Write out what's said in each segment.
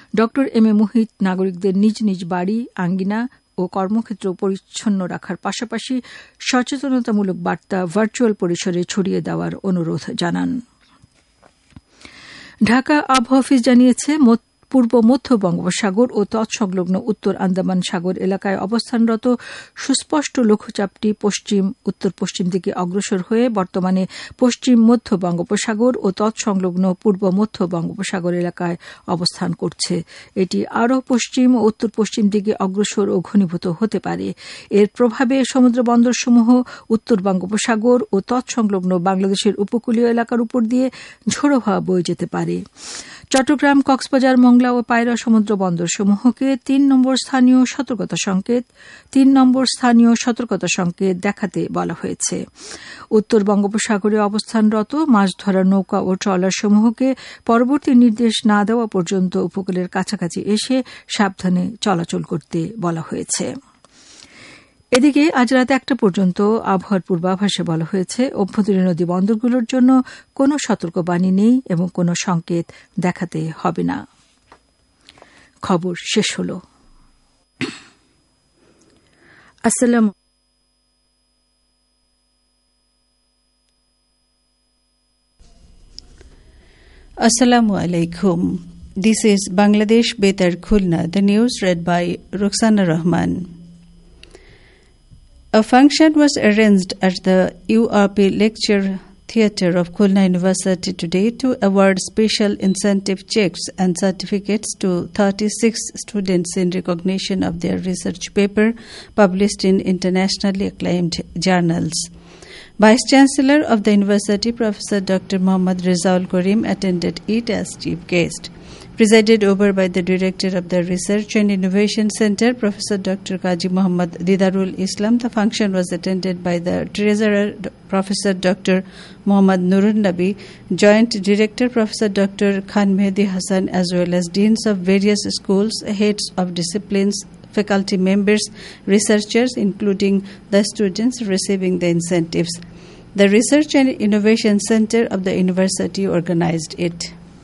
Doctor M A Muhith নাগরিকদের নিজ নিজ বাড়ি, আঙ্গিনা ও কর্মক্ষেত্র পরিচ্ছন্ন রাখার পাশাপাশি সচেতনতামূলক বার্তা ভার্চুয়াল পরিসরে ছড়িয়ে দেওয়ার অনুরোধ জানান। ঢাকা আবহাওয়া অফিস জানিয়েছে, পূর্ব মধ্য বঙ্গোপসাগর ও তৎসংলগ্ন উত্তর আন্দামান সাগর এলাকায় অবস্থানরত সুস্পষ্ট লঘুচাপটি পশ্চিম উত্তর পশ্চিম দিকে অগ্রসর হয়ে বর্তমানে পশ্চিম মধ্য বঙ্গোপসাগর ও তৎসংলগ্ন পূর্ব মধ্য বঙ্গোপসাগর এলাকায় অবস্থান করছে। এটি আরও পশ্চিম ও উত্তর পশ্চিম দিকে অগ্রসর ও ঘনীভূত হতে পারে। এর প্রভাবে সমুদ্র বন্দরসমূহ উত্তর বঙ্গোপসাগর ও তৎসংলগ্ন বাংলাদেশের উপকূলীয় এলাকার উপর দিয়ে ঝোড়ো হাওয়া বয়ে যেতে পারে। চট্টগ্রাম, কক্সবাজার, মংলা ও পায়রা সমুদ্র বন্দরসমূহকে ৩ নম্বর স্থানীয় সতর্কতা সংকেত দেখাতে বলা হয়েছে। উত্তর বঙ্গোপসাগরে অবস্থানরত মাছ ধরার নৌকা ও ট্রলারসমূহকে পরবর্তী নির্দেশ না দেওয়া পর্যন্ত উপকূলের কাছাকাছি এসে সাবধানে চলাচল করতে বলা হয়েছে। এদিকে আজ রাত ১টা পর্যন্ত আবহাওয়ার পূর্বাভাসে বলা হয়েছে, অভ্যন্তরীণ নদী বন্দরগুলোর জন্য কোনো সতর্কবাণী নেই এবং কোনো সংকেত দেখাতে হবে না। খবর শেষ হল। Assalamu alaikum. This is Bangladesh Betar Khulna. The news read by Ruxana Rahman. A function was arranged at the URP Lecture Theatre of Khulna University today to award special incentive checks and certificates to 36 students in recognition of their research paper published in internationally acclaimed journals. Vice-Chancellor of the University, Professor Dr. Muhammad Rezaul Karim, attended it as chief guest. Presided over by the Director of the Research and Innovation Center, Professor Dr. Qazi Muhammad Didarul Islam, the function was attended by the Treasurer, Professor Dr. Muhammad Nurun Nabi, Joint Director, Professor Dr. Khan Mehdi Hassan, as well as deans of various schools, heads of disciplines, faculty members, researchers, including the students receiving the incentives. The Research and Innovation Center of the university organized it.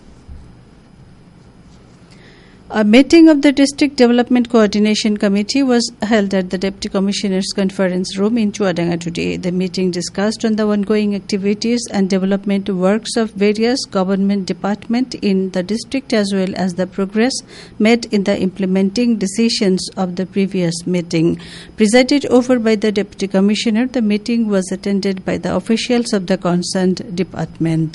A meeting of the District Development Coordination Committee was held at the Deputy Commissioner's Conference Room in Chuadanga today. The meeting discussed on the ongoing activities and development works of various government departments in the district, as well as the progress made in the implementing decisions of the previous meeting. Presided over by the Deputy Commissioner, the meeting was attended by the officials of the concerned department.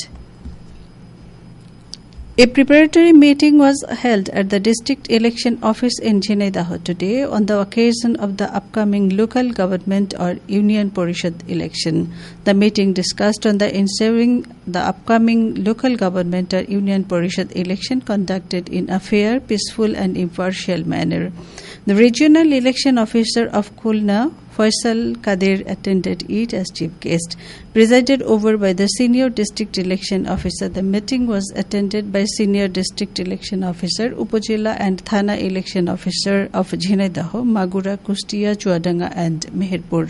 A preparatory meeting was held at the District Election Office in Jhinaidaho today on the occasion of the upcoming local government or Union Parishad election. The meeting discussed on the ensuring the upcoming local government or Union Parishad election conducted in a fair, peaceful and impartial manner. The Regional Election Officer of Khulna, Faisal Kadir, attended it as chief guest. Presided over by the Senior District Election Officer, the meeting was attended by Senior District Election Officer, Upojila and Thana Election Officer of Jhinaidaho, Magura, Kustia, Chuadanga and Meherpur.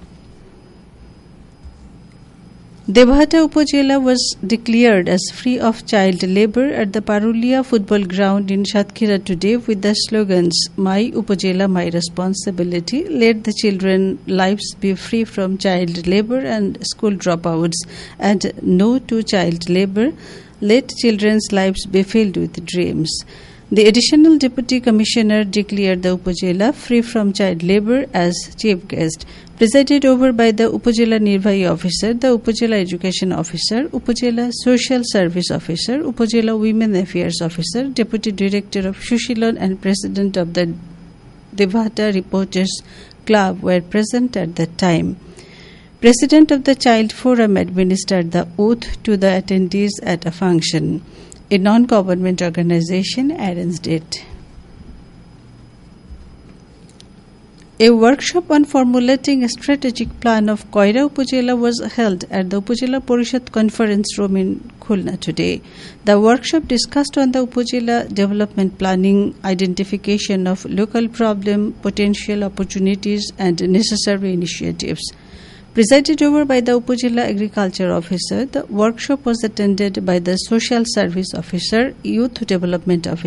Devhata Upojila was declared as free of child labour at the Parulia football ground in Satkhira today with the slogans "My Upojila, My Responsibility," "Let the children lives be free from child labour and school dropouts," and "No to child labour, let children's lives be filled with dreams." The additional Deputy Commissioner declared the Upojila free from child labour as chief guest. Presided over by the Upojila Nirvahi Officer, the Upojila Education Officer, Upojila Social Service Officer, Upojila Women Affairs Officer, Deputy Director of Shushilon and President of the Devhata Reporters Club were present at that time. President of the Child Forum administered the oath to the attendees at a function. A non-government organization arranged it. A workshop on formulating a strategic plan of Koira Upojila was held at the Upojila Parishad Conference Room in Khulna today. The workshop discussed on the Upojila development planning, identification of local problem, potential opportunities and necessary initiatives. Presided over by the Upojila Agriculture Officer, the workshop was attended by the Social Service Officer, Youth Development Officer,